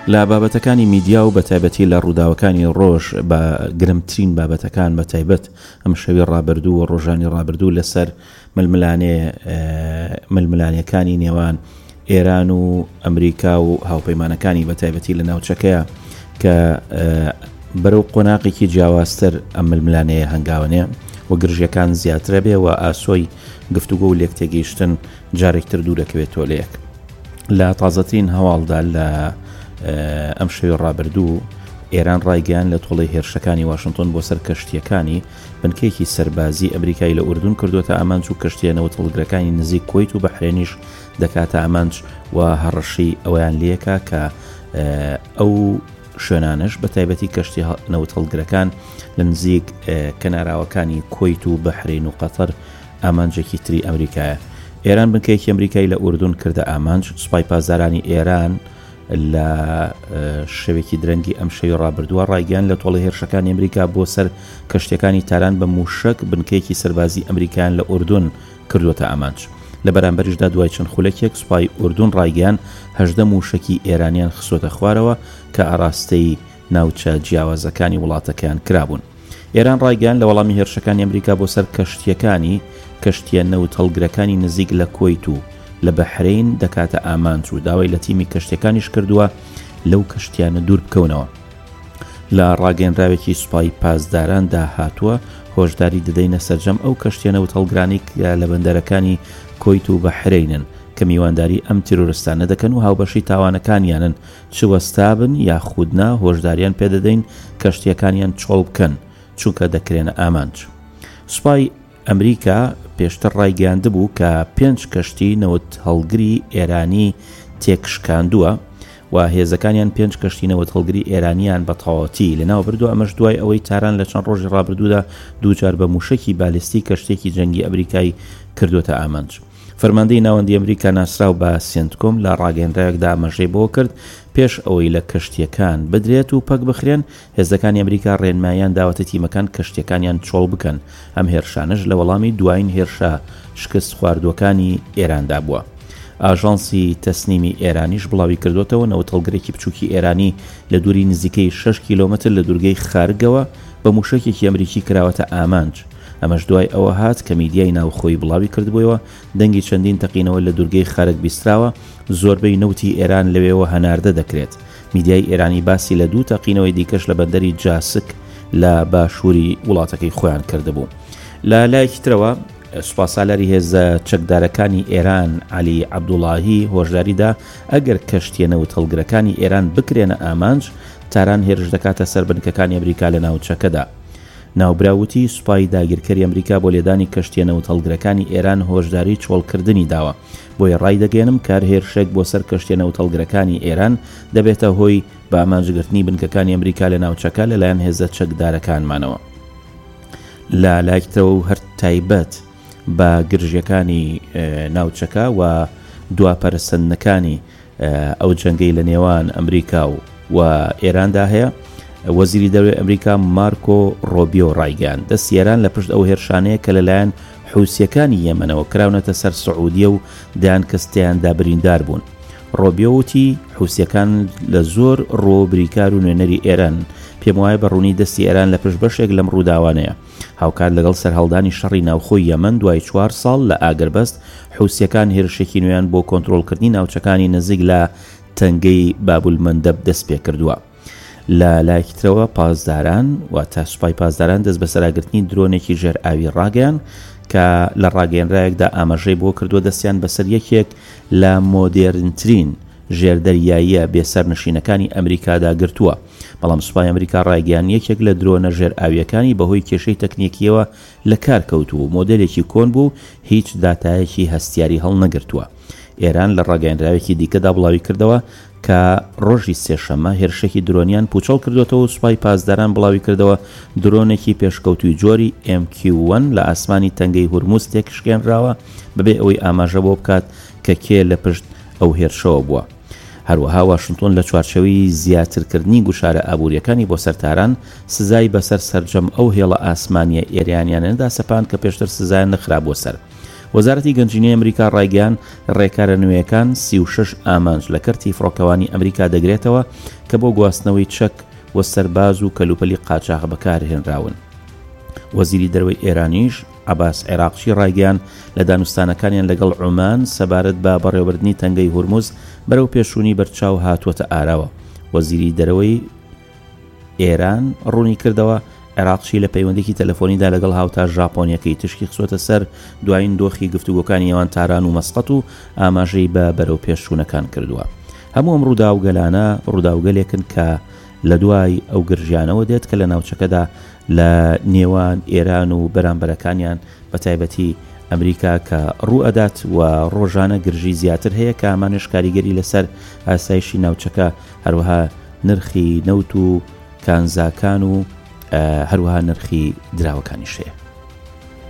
لە بابەتەکانی میدیا و بە تایبەتی لە ڕووداوەکانی ڕۆژ بە گرنگترین بابەتەکان بە تایبەت ئەم شەوی ڕابردوو و ڕۆژانی ڕابردوو لەسەر ململانیەکانی نێوان ئێران و ئەمریکا و هاوپەیمانەکانی بە تایبەتی لە ناوچەکەیە کە بەرەو قۆناقێکی جیاوازتر ئەم ململانەیە هەنگاوانەیە و گرژیەکان زیاترە بێ و ئاسۆی گفتوگۆ و لێک تێگەیشتن جارێکتر دوو دەکەوێتەوە لە یەک. لە تازەترین هەواڵدا لە ئەم شەوی ڕابردوو ئێران ڕایگەیان لە تۆڵەی هێرشەکانی واشنگتن بۆ سەر کەشتیەکانی بنکەیەکی سەربازی ئەمریکای لە ئوردون کردوتە ئامانج و کەشتیە نەوتەڵگرەکانی نزیک کۆیت و بەحرێنیش دەکاتە ئامانج و هەڕەشی ئەویان لێکە کە ئەو شوێنانش بە تایبەتی کەشتی نەوتەڵگرەکان لە نزیک کەناراوەکانی کۆیت و بەحرین و قەتەر ئامانجێکی تری ئەمریکایە. ئێران بنکەیەکی ئەمریکای لە ئوردون کردە ئامانج. سوپای پاسدارانی ئێران لە شەوێکی درەنگی ئەم شەوی ڕابردووە ڕایگەیان لە تۆڵە هێرشەکانی ئەمریکا بۆ سەر کەشتەکانی تاران بە موشک بنکەیەکی سەربازی ئەمریکایان لە ئوردون کردوتە ئامانج. لە بەرامبەریشدا دوای چەند خولەکێک سوپای ئوردون ڕایگەیان 18 موشکی ئێرانیان خسۆتە خوارەوە کە ئاراستەی ناوچە جیاوازەکانی وڵاتەکەیان کرابوون. ئێران ڕایگەیان لە وەڵامی هێرشەکانی ئەمریکا بۆ سەر کەشتیە نەوتەڵگرەکانی نزیک لە کۆیت و لە بەحرین دەکاتە ئامانج و داوای لە تیمی کەشتەکانیش کردووە لەو کەشتیانە دوور بکەونەوە. لە ڕاگەنراوێکی سوپای پاسداراندا هاتووە هۆشداری دەدەینە سەرجەم ئەو کەشتیە نەوتەڵگرانی لە بەندەرەکانی کۆیت و بەحرینن کە میوانداری ئەم تیرۆریستانە دەکەن و هاوبەشی تاوانەکانیانن چوەستابن یاخودنا هۆشداریان پێدەدەین کەشتیەکانیان چۆڵ بکەن چونکە دەکرێنە ئامانج. سوپای ئەمریکا پێشتر ڕایگەیاند بوو کە 5 کەشتی نەوت هەڵگری ئێرانی تێکشکاندووە و هێزەکانیان 5 کەشتی نەوت هەڵگری ئێرانیان بە تەواوەتی لەناو بردووە. ئەمەش دوای ئەوەی تاران لە چەند ڕۆژی ڕابردوودا دووجار بە موشکی بالستی کەشتێکی جەنگی ئەمریکای کردوتە ئامانج. فەرماندەی ناوەندی ئەمریکا ناسراو بە سێنتکۆم لە ڕاگەنراوێکدا ئاماژەی بۆ کرد پێش ئەوەی لە کەشتیەکان بدرێت و پەک بخرێن هێزەکانی ئەمریکا ڕێنمایان داوەتە تیمەکان کەشتیەکانیان چۆڵ بکەن. ئەم هێرشانش لە وەڵامی دوایین هێرشە شکست خواردوەکانی ئێراندا بووە. ئاژانسی تەسنیمی ئێرانیش بڵاوی کردوتەوە نەوتەڵگرێکی بچووکی ئێرانی لە دووری نزیکەی 6 کیلۆمەتر لە دوورگەی خارگەوە بە موشکێکی ئەمریکی کراوەتە ئامانج. ئەمەش دوای ئەوە هات کە میدیای ناوخۆی بڵاوی کردبووەوە دەنگی چەندین تەقینەوە لە دوورگەی خارگ بیستراوە زۆربەی نەوتی ئێران لەوێەوە هەناردە دەکرێت. میدیای ئێرانی باسی لە 2 تەقینەوەی دیکەش لە بەندەری جاسک لە باشووری وڵاتەکەی خۆیان کردبوو. لە لایەکی ترەوە سوپاسالاری هێزە چەکدارەکانی ئێران عەلی عەبدوڵاهی هۆشداریدا ئەگەر کەشتیە نەوتەڵگرەکانی ئێران بکرێنە ئامانج تاران هێرش دەکاتە سەر بنکەکانی ئەمریکا لە ناوچەکەدا. ناوبراوتی سوپای داگیرکەری ئەمریکا بۆ لێدانی کەشتیە نەوتەڵگرەکانی ئێران هۆشداری چۆڵکردنی داوە. بۆی ڕای دەگەێنم کار هێرشێک بۆ سەر کەشتیە نەوتەڵگرەکانی ئێران دەبێتە هۆی بە ئامانجگرتنی بنکەکانی ئەمریکا لە ناوچەکە لەلایەن هێزە چەکدارەکانمانەوە. لە لایەکترەوە و هەر تایبەت بە گرژیەکانی ناوچەکە و دواپەرسەندنەکانی ئەو جەنگەی لە نێوان ئەمریکا و ئێراندا هەیە. وەزیری دەرەوەی ئەمریکا مارکۆ ڕۆبیۆ ڕایگەیاند دەستی ئێران لە پشت ئەو هێرشانەیە کە لەلایەن حوسیەکانی یەمەنەوە کراونەتە سەر سعودیە و دایان کەستیاندا بریندار بوون. ڕۆبیۆ وتی حوسیەکان لە زۆر ڕۆبریکار و نوێنەری ئێران پێم وایە بەڕوونی دەستی ئێران لە پشت بەشێک لەم ڕووداوانەیە. هاوکات لەگەڵ سەرهەڵدانی شەڕی ناوخۆی یەمەن دوای 4 ساڵ لە ئاگربەست حوسیەکان هێرشێکی نوێیان بۆ کۆنتڕۆڵکردنی ناوچەکانی نزیک لە تەنگەی بابولمەندەب دەست پێ کردووە. لە لایەکترەوە پاسداران و تا سوپای پاسداران دەست بە سەراگرتنی درۆنێکی ژێر ئاوی ڕاگەیان کە لە ڕاگەیەنراوێکدا ئاماژەی بۆ کردووە دەستیان بەسەر یەکێک لە مۆدێرنترین ژێردەریاییە بێسەر نشینەکانی ئەمریکادا گرتووە. بەڵام سوپای ئەمریکا ڕایگەیان یەکێک لە درۆنە ژێر ئاویەکانی بەهۆی کێشەی تەکنیکیەوە لە کار کەوتوو مۆدلێکی کۆن بوو هیچ داتایەکی هەستیاری هەڵ نەگرتووە. ئێران لە ڕاگەیەنراوێکی دیکەدا بڵاوی کردەوە کە ڕۆژی سێشەمە هێرشێکی درۆنیان پوچەڵ کردوێتەوە و سوپای پاسداران بڵاوی کردەوە درۆنێکی پێشکەوتوی جۆری MQ-1 لە ئاسمانی تەنگەی هورموز تێکشکێنراوە بەبێ ئەوەی ئاماژە بۆ بکات کە کێ لە پشت ئەو هێرشەوە بووە. هەروەها واشنگتن لە چوارچەوەی زیاترکردنی گوشارە ئابوووریەکانی بۆ سەرتاران سزای بەسەر سەرجەم ئەو هێڵە ئاسمانیە ئێریانیانەدا سەپان کە پێشتر سزایان نەخرا بۆ سەر. وەزارەتی گەنجینەی ئەمریکا ڕایگەیان ڕێکارە نوێیەکان 36 ئامانج لە کەرتی فڕۆکەوانی ئەمریکا دەگرێتەوە کە بۆ گواستنەوەی چەک و سەرباز و کەلوپەلی قاچاغ بەکارهێنراون. وەزیری دەرەوەی ئێرانیش عەباس عێراقچی ڕایگەیان لە دانوستانەکانیان لەگەڵ عومان سەبارەت بە بەڕێوەبردننی تەنگەی هورموز بەرەو پێشوونی بەرچاو هاتووەتە ئاراوە. وەزیری دەرەوەی ئێران ڕوونی کردەوە عێراقچی لە پەیوەندێکی تەلەفۆنیدا لەگەڵ هاوتا ژاپۆنیەکەی تشکی خسوەتە سەر دوایین دۆخی گفتوگۆکانی ئێوان تاران و مەسقەت و ئاماژەی بە بەرەو پێشوونەکان کردووە. هەموو ئەم ڕووداوگەلانە ڕووداوگەلێکن کە لە دوای ئەو گرژیانەوە دێت کە لە ناوچەکەدا لە نێوان ئێران و بەرامبەرەکانیان بە تایبەتی ئەمریکا کە ڕوو ئەدات و ڕۆژانە گرژی زیاتر هەیە کە ئامانش کاریگەری لەسەر ئاسایشی ناوچەکە هەروەها نرخی نەوت و کانزاکان و هەروەها نرخی دراوەکانیش هەیە.